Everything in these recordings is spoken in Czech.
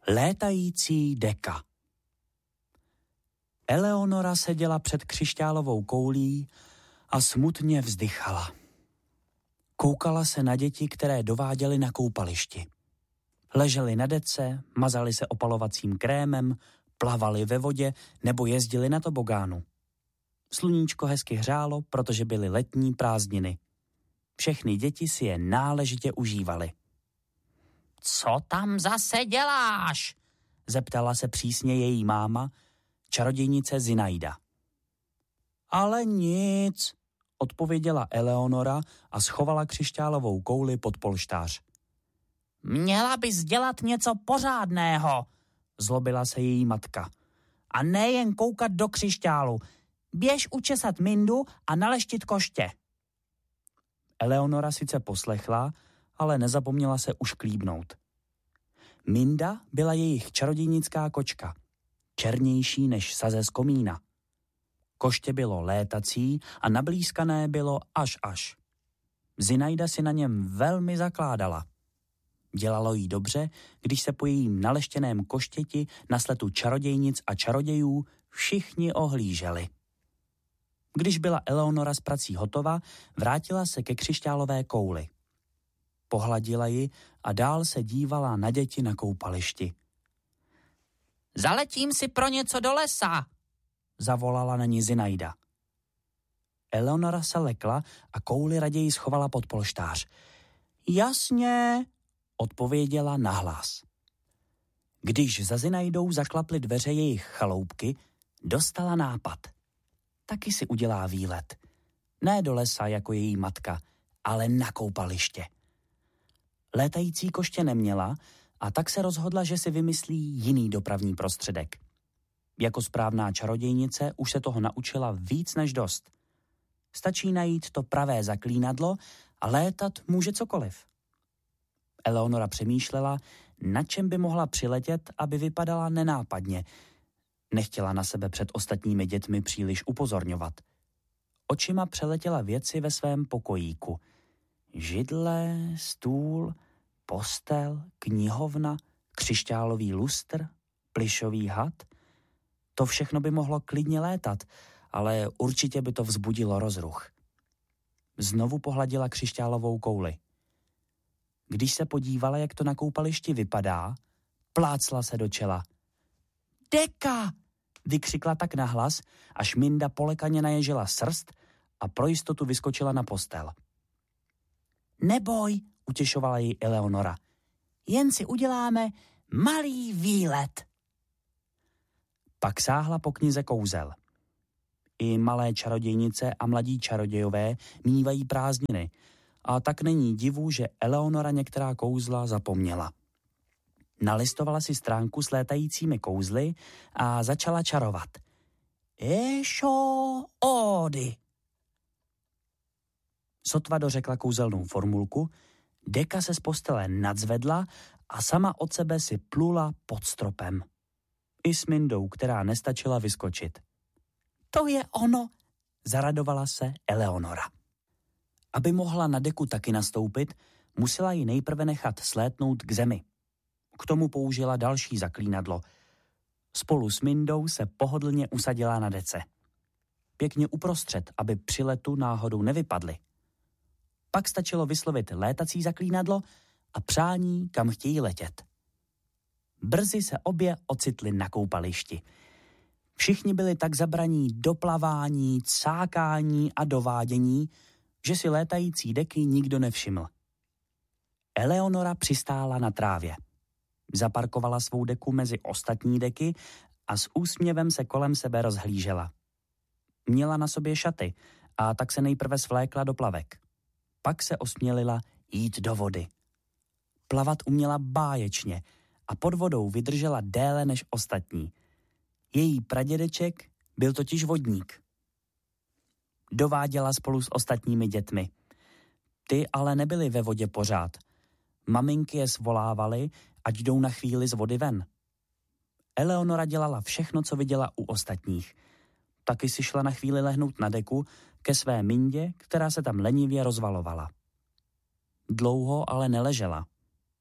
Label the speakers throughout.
Speaker 1: Létající deka. Eleonora seděla před křišťálovou koulí a smutně vzdychala. Koukala se na děti, které dováděly na koupališti. Leželi na dece, mazali se opalovacím krémem, plavali ve vodě nebo jezdili na tobogánu. Sluníčko hezky hřálo, protože byly letní prázdniny. Všechny děti si je náležitě užívaly.
Speaker 2: Co tam zase děláš?
Speaker 1: Zeptala se přísně její máma, čarodějnice Zinaida. Ale nic, odpověděla Eleonora a schovala křišťálovou kouli pod polštář.
Speaker 2: Měla bys dělat něco pořádného,
Speaker 1: zlobila se její matka.
Speaker 2: A nejen koukat do křišťálu. Běž učesat Mindu a naleštit koště.
Speaker 1: Eleonora sice poslechla, ale nezapomněla se ušklíbnout. Minda byla jejich čarodějnická kočka, černější než saze z komína. Koště bylo létací a nablízkané bylo až. Zinaida si na něm velmi zakládala. Dělalo jí dobře, když se po jejím naleštěném koštěti na sletu čarodějnic a čarodějů všichni ohlíželi. Když byla Eleonora s prací hotova, vrátila se ke křišťálové kouli. Pohladila ji a dál se dívala na děti na koupališti.
Speaker 2: Zaletím si pro něco do lesa,
Speaker 1: zavolala na ní Zinaida. Eleonora se lekla a kouli raději schovala pod polštář. Jasně, odpověděla nahlas. Když za Zinaidou zaklaply dveře jejich chaloupky, dostala nápad. Taky si udělá výlet. Ne do lesa jako její matka, ale na koupaliště. Létající koště neměla a tak se rozhodla, že si vymyslí jiný dopravní prostředek. Jako správná čarodějnice už se toho naučila víc než dost. Stačí najít to pravé zaklínadlo a létat může cokoliv. Eleonora přemýšlela, na čem by mohla přiletět, aby vypadala nenápadně. Nechtěla na sebe před ostatními dětmi příliš upozorňovat. Očima přeletěla věci ve svém pokojíku. Židle, stůl, postel, knihovna, křišťálový lustr, plyšový had. To všechno by mohlo klidně létat, ale určitě by to vzbudilo rozruch. Znovu pohladila křišťálovou kouli. Když se podívala, jak to na koupališti vypadá, plácla se do čela. Deka! Vykřikla tak nahlas, až Minda polekaně naježila srst a pro jistotu vyskočila na postel. Neboj, utěšovala ji Eleonora. Jen si uděláme malý výlet. Pak sáhla po knize kouzel. I malé čarodějnice a mladí čarodějové mívají prázdniny a tak není divu, že Eleonora některá kouzla zapomněla. Nalistovala si stránku s létajícími kouzly a začala čarovat. Ešo ody. Sotva dořekla kouzelnou formulku, Deka se z postele nadzvedla a sama od sebe si plula pod stropem. I s Mindou, která nestačila vyskočit. To je ono, zaradovala se Eleonora. Aby mohla na Deku taky nastoupit, musela ji nejprve nechat slétnout k zemi. K tomu použila další zaklínadlo. Spolu s Mindou se pohodlně usadila na dece. Pěkně uprostřed, aby při letu náhodou nevypadly. Pak stačilo vyslovit létací zaklínadlo a přání, kam chtějí letět. Brzy se obě ocitly na koupališti. Všichni byli tak zabraní do plavání, cákání a dovádění, že si létající deky nikdo nevšiml. Eleonora přistála na trávě. Zaparkovala svou deku mezi ostatní deky a s úsměvem se kolem sebe rozhlížela. Měla na sobě šaty a tak se nejprve svlékla do plavek. Pak se osmělila jít do vody. Plavat uměla báječně a pod vodou vydržela déle než ostatní. Její pradědeček byl totiž vodník. Dováděla spolu s ostatními dětmi. Ty ale nebyly ve vodě pořád. Maminky je svolávaly, ať jdou na chvíli z vody ven. Eleonora dělala všechno, co viděla u ostatních. Taky si šla na chvíli lehnout na deku ke své Mindě, která se tam lenivě rozvalovala. Dlouho ale neležela.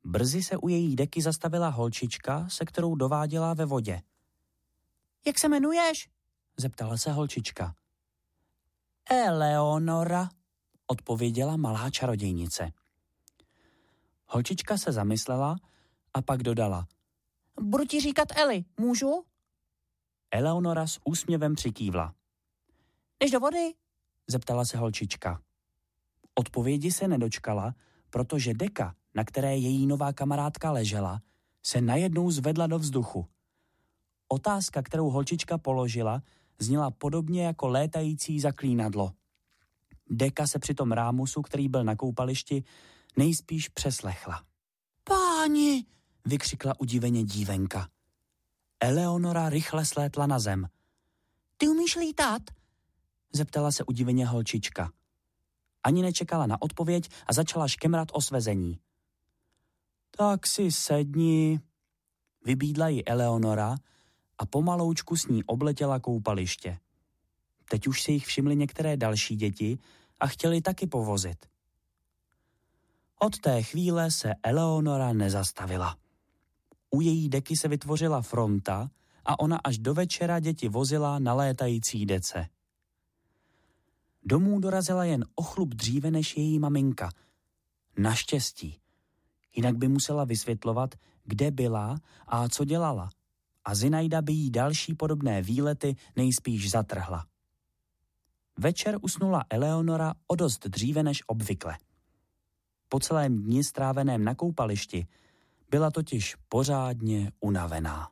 Speaker 1: Brzy se u její deky zastavila holčička, se kterou dováděla ve vodě.
Speaker 2: Jak se jmenuješ?
Speaker 1: Zeptala se holčička. Eleonora, odpověděla malá čarodějnice. Holčička se zamyslela a pak dodala.
Speaker 2: Budu ti říkat Eli, můžu?
Speaker 1: Eleonora s úsměvem přikývla.
Speaker 2: Jdeš do vody?
Speaker 1: Zeptala se holčička. Odpovědi se nedočkala, protože deka, na které její nová kamarádka ležela, se najednou zvedla do vzduchu. Otázka, kterou holčička položila, zněla podobně jako létající zaklínadlo. Deka se při tom rámusu, který byl na koupališti, nejspíš přeslechla.
Speaker 2: Páni,
Speaker 1: vykřikla udiveně dívenka. Eleonora rychle slétla na zem.
Speaker 2: Ty umíš lítat?
Speaker 1: Zeptala se udiveně holčička. Ani nečekala na odpověď a začala škemrat o svezení. Tak si sedni, vybídla ji Eleonora a pomaloučku s ní obletěla koupaliště. Teď už si jich všimly některé další děti a chtěli taky povozit. Od té chvíle se Eleonora nezastavila. U její deky se vytvořila fronta a ona až do večera děti vozila na létající dece. Domů dorazila jen o chlup dříve než její maminka. Naštěstí. Jinak by musela vysvětlovat, kde byla a co dělala. A Zinaida by jí další podobné výlety nejspíš zatrhla. Večer usnula Eleonora o dost dříve než obvykle. Po celém dni stráveném na koupališti byla totiž pořádně unavená.